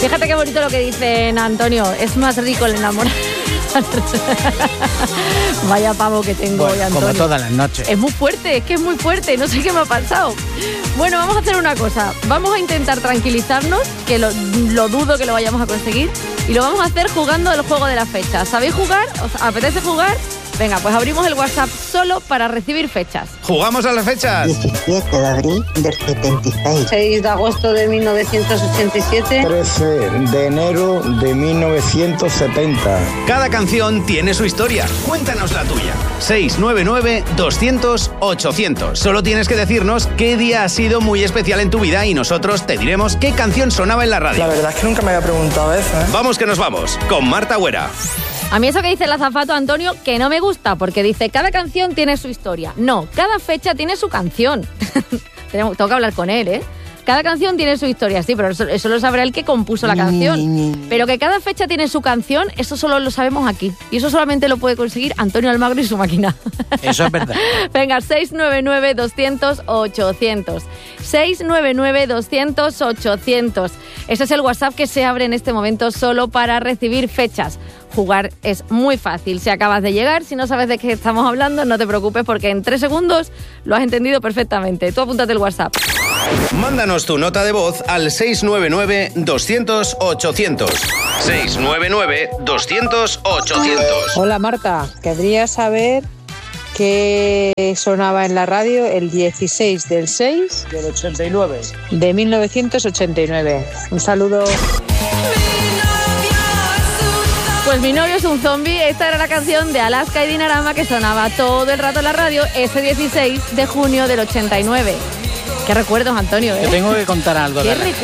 Fíjate qué bonito lo que dicen, Antonio. Es más rico el enamorar. Vaya pavo que tengo hoy, Antonio. Como todas las noches. Es muy fuerte, es que es muy fuerte. No sé qué me ha pasado. Bueno, vamos a hacer una cosa. Vamos a intentar tranquilizarnos, que lo dudo que lo vayamos a conseguir. Y lo vamos a hacer jugando el juego de la fecha. ¿Sabéis jugar? ¿Os apetece jugar? Venga, pues abrimos el WhatsApp solo para recibir fechas. ¿Jugamos a las fechas? 17 de abril del 76. 6 de agosto de 1987. 13 de enero de 1970. Cada canción tiene su historia. Cuéntanos la tuya. 699-200-800. Solo tienes que decirnos qué día ha sido muy especial en tu vida y nosotros te diremos qué canción sonaba en la radio. La verdad es que nunca me había preguntado eso, ¿eh? Vamos que nos vamos, con Marta Huera. A mí eso que dice el azafato, Antonio, que no me gusta, porque dice, cada canción tiene su historia. No, cada fecha tiene su canción. Tengo que hablar con él, ¿eh? Cada canción tiene su historia, sí, pero eso lo sabrá el que compuso la canción. Pero que cada fecha tiene su canción, eso solo lo sabemos aquí. Y eso solamente lo puede conseguir Antonio Almagro y su máquina. Eso es verdad. Venga, 699-200-800. 699-200-800. Ese es el WhatsApp que se abre en este momento solo para recibir fechas. Jugar es muy fácil. Si acabas de llegar, si no sabes de qué estamos hablando, no te preocupes porque en 3 segundos lo has entendido perfectamente. Tú apúntate el WhatsApp. Mándanos tu nota de voz al 699-200-800. 699-200-800. Hola Marta, querría saber qué sonaba en la radio el 16 del 6 Del 89. de 1989. Un saludo. Pues mi novio es un zombie. Esta era la canción de Alaska y Dinarama que sonaba todo el rato en la radio ese 16 de junio del 89. Qué recuerdos, Antonio, ¿eh? Te tengo que contar algo. Qué Dale.